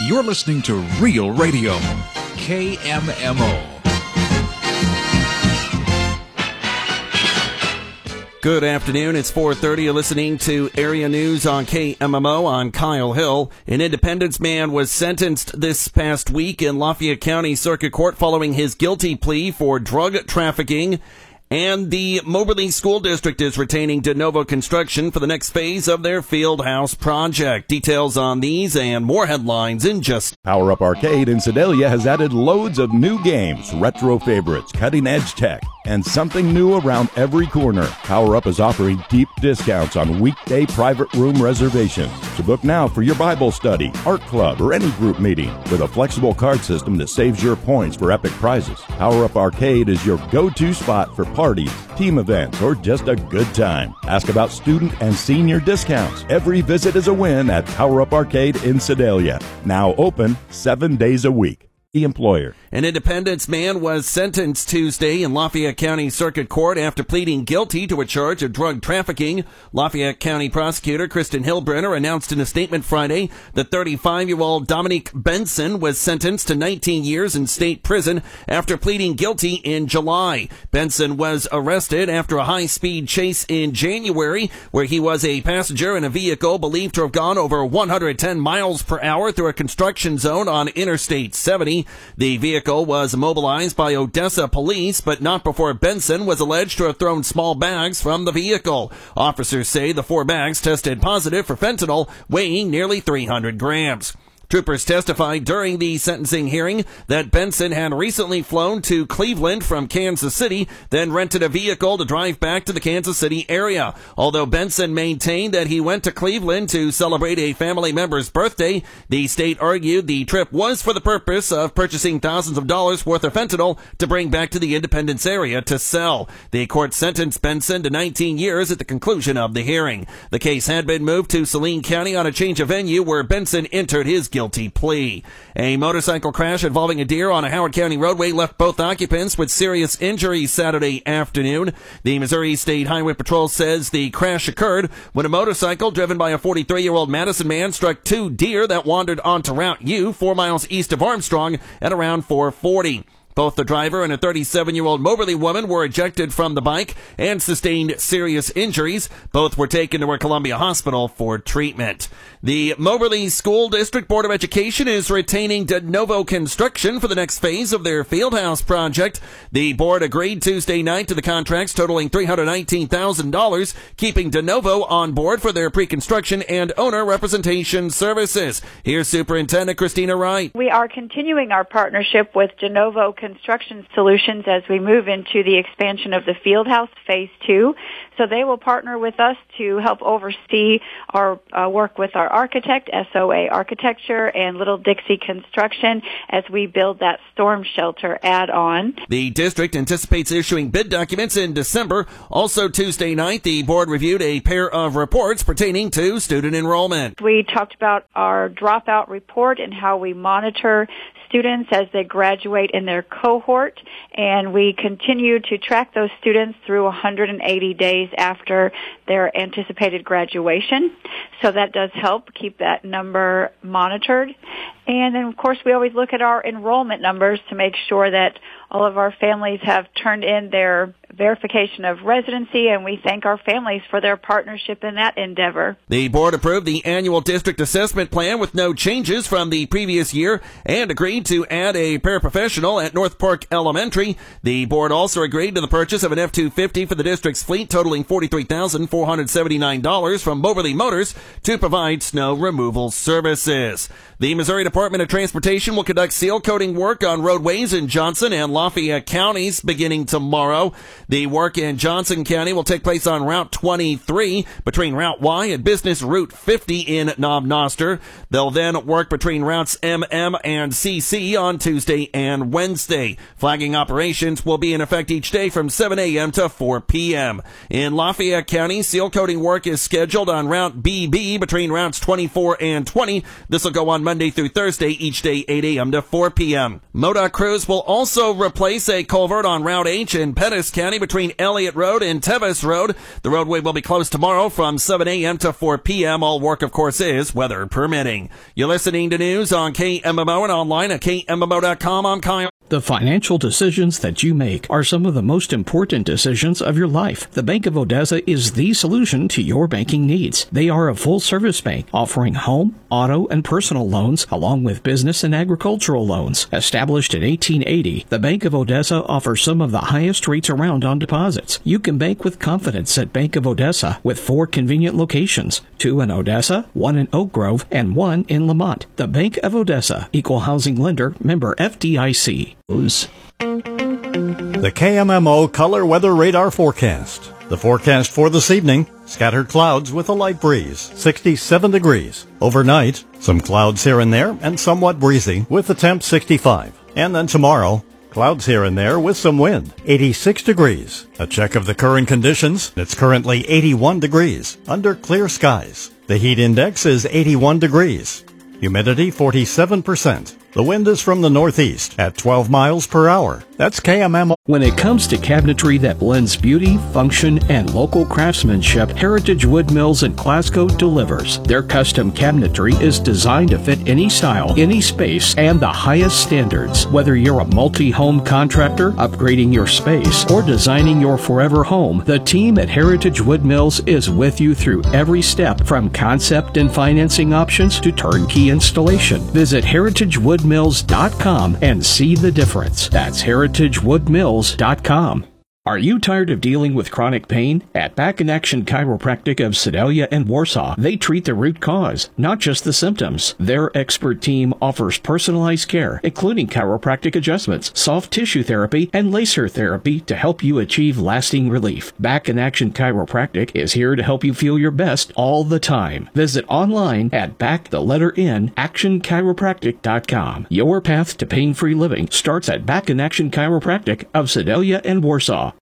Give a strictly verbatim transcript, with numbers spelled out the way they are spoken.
You're listening to Real Radio, K M M O. Good afternoon. It's four thirty. You're listening to Area News on K M M O. I'm Kyle Hill. An Independence man was sentenced this past week in Lafayette County Circuit Court following his guilty plea for drug trafficking. And the Moberly School District is retaining de novo construction for the next phase of their Fieldhouse project. Details on these and more headlines in just... Power Up Arcade in Sedalia has added loads of new games, retro favorites, cutting-edge tech, and something new around every corner. Power Up is offering deep discounts on weekday private room reservations. So book now for your Bible study, art club, or any group meeting with a flexible card system that saves your points for epic prizes. Power Up Arcade is your go-to spot for parties, team events, or just a good time. Ask about student and senior discounts. Every visit is a win at Power Up Arcade in Sedalia. Now open seven days a week. The employer. An Independence man was sentenced Tuesday in Lafayette County Circuit Court after pleading guilty to a charge of drug trafficking. Lafayette County prosecutor Kristen Hillbrenner announced in a statement Friday that thirty-five-year-old Dominique Benson was sentenced to nineteen years in state prison after pleading guilty in July. Benson was arrested after a high-speed chase in January where he was a passenger in a vehicle believed to have gone over one hundred ten miles per hour through a construction zone on Interstate seventy. The vehicle was immobilized by Odessa police, but not before Benson was alleged to have thrown small bags from the vehicle. Officers say the four bags tested positive for fentanyl, weighing nearly three hundred grams. Troopers testified during the sentencing hearing that Benson had recently flown to Cleveland from Kansas City, then rented a vehicle to drive back to the Kansas City area. Although Benson maintained that he went to Cleveland to celebrate a family member's birthday, the state argued the trip was for the purpose of purchasing thousands of dollars worth of fentanyl to bring back to the Independence area to sell. The court sentenced Benson to nineteen years at the conclusion of the hearing. The case had been moved to Saline County on a change of venue where Benson entered his guilty plea. A motorcycle crash involving a deer on a Howard County roadway left both occupants with serious injuries Saturday afternoon. The Missouri State Highway Patrol says the crash occurred when a motorcycle driven by a forty-three-year-old Madison man struck two deer that wandered onto Route U four miles east of Armstrong at around four forty. Both the driver and a thirty-seven-year-old Moberly woman were ejected from the bike and sustained serious injuries. Both were taken to a Columbia hospital for treatment. The Moberly School District Board of Education is retaining de novo construction for the next phase of their Fieldhouse project. The board agreed Tuesday night to the contracts totaling three hundred nineteen thousand dollars, keeping de novo on board for their pre-construction and owner representation services. Here's Superintendent Christina Wright. We are continuing our partnership with de novo Construction Solutions as we move into the expansion of the Fieldhouse Phase two. So they will partner with us to help oversee our uh, work with our architect, S O A Architecture, and Little Dixie Construction as we build that storm shelter add-on. The district anticipates issuing bid documents in December. Also Tuesday night, the board reviewed a pair of reports pertaining to student enrollment. We talked about our dropout report and how we monitor students as they graduate in their cohort, and we continue to track those students through one hundred eighty days after their anticipated graduation. So that does help keep that number monitored. And then, of course, we always look at our enrollment numbers to make sure that all of our families have turned in their verification of residency, and we thank our families for their partnership in that endeavor. The board approved the annual district assessment plan with no changes from the previous year and agreed to add a paraprofessional at North Park Elementary. The board also agreed to the purchase of an F two fifty for the district's fleet totaling forty-three thousand four hundred seventy-nine dollars from Moberly Motors to provide snow removal services. The Missouri Department of Transportation will conduct seal coating work on roadways in Johnson and Lafayette counties beginning tomorrow. The work in Johnson County will take place on Route twenty-three between Route Y and Business Route fifty in Knob Noster. They'll then work between routes M M and C C on Tuesday and Wednesday. Flagging operations will be in effect each day from seven a.m. to four p.m. In Lafayette County, seal coating work is scheduled on Route B B between routes twenty-four and twenty. This will go on Monday through Thursday, each day eight a.m. to four p.m. MoDOT crews will also replace a culvert on Route H in Pettis County County between Elliott Road and Tevis Road. The roadway will be closed tomorrow from seven a.m. to four p.m. All work, of course, is weather permitting. You're listening to news on K M M O and online at K M M O dot com. I'm Kyle. The financial decisions that you make are some of the most important decisions of your life. The Bank of Odessa is the solution to your banking needs. They are a full-service bank offering home, auto, and personal loans, along with business and agricultural loans. Established in eighteen eighty, the Bank of Odessa offers some of the highest rates around on deposits. You can bank with confidence at Bank of Odessa with four convenient locations, two in Odessa, one in Oak Grove, and one in Lamont. The Bank of Odessa, Equal Housing Lender, member F D I C. The K M M O Color Weather Radar Forecast. The forecast for this evening, scattered clouds with a light breeze, sixty-seven degrees. Overnight, some clouds here and there and somewhat breezy with the temp sixty-five. And then tomorrow, clouds here and there with some wind, eighty-six degrees. A check of the current conditions, it's currently eighty-one degrees under clear skies. The heat index is eighty-one degrees. Humidity forty-seven percent. The wind is from the northeast at twelve miles per hour. That's K M M O. When it comes to cabinetry that blends beauty, function, and local craftsmanship, Heritage Wood Mills in Glasgow delivers. Their custom cabinetry is designed to fit any style, any space, and the highest standards. Whether you're a multi-home contractor, upgrading your space, or designing your forever home, the team at Heritage Wood Mills is with you through every step, from concept and financing options to turnkey installation. Visit heritage wood mills dot com and see the difference. That's heritage wood mills dot com. Are you tired of dealing with chronic pain? At Back in Action Chiropractic of Sedalia and Warsaw, they treat the root cause, not just the symptoms. Their expert team offers personalized care, including chiropractic adjustments, soft tissue therapy, and laser therapy to help you achieve lasting relief. Back in Action Chiropractic is here to help you feel your best all the time. Visit online at back the letter N action chiropractic dot com. Your path to pain-free living starts at Back in Action Chiropractic of Sedalia and Warsaw.